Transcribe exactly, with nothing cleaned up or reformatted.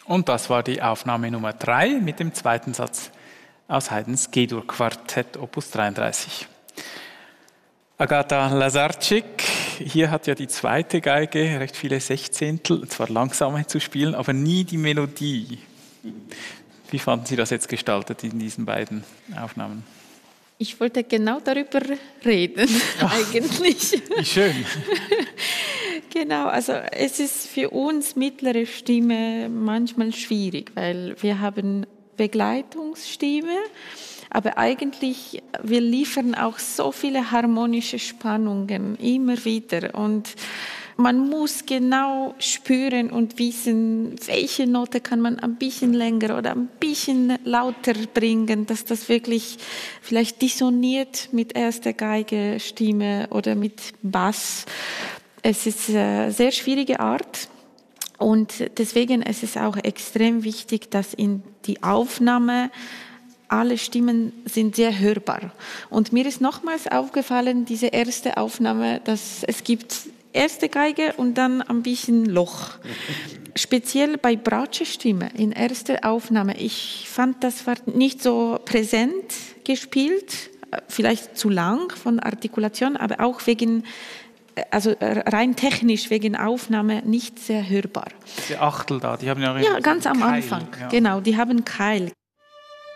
Und das war die Aufnahme Nummer drei mit dem zweiten Satz aus Haydns G-Dur-Quartett Opus dreiunddreißig. Agata Lazarczyk, hier hat ja die zweite Geige recht viele Sechzehntel, zwar langsamer zu spielen, aber nie die Melodie. Wie fanden Sie das jetzt gestaltet in diesen beiden Aufnahmen? Ich wollte genau darüber reden, Ach, eigentlich. Wie schön. Genau, also es ist für uns mittlere Stimme manchmal schwierig, weil wir haben Begleitungsstimme, aber eigentlich wir liefern auch so viele harmonische Spannungen immer wieder und man muss genau spüren und wissen, welche Note kann man ein bisschen länger oder ein bisschen lauter bringen, dass das wirklich vielleicht dissoniert mit erster Geige, Stimme oder mit Bass. Es ist eine sehr schwierige Art und deswegen ist es auch extrem wichtig, dass in die Aufnahme alle Stimmen sind sehr hörbar. Und mir ist nochmals aufgefallen, diese erste Aufnahme, dass es gibt erste Geige und dann ein bisschen Loch. Speziell bei Bratsches Stimme in erster Aufnahme. Ich fand, das war nicht so präsent gespielt, vielleicht zu lang von Artikulation, aber auch wegen, also rein technisch wegen Aufnahme nicht sehr hörbar. Die Achtel da, die haben ja... Ja, ganz am Keil. Anfang, Ja. genau, die haben Keil.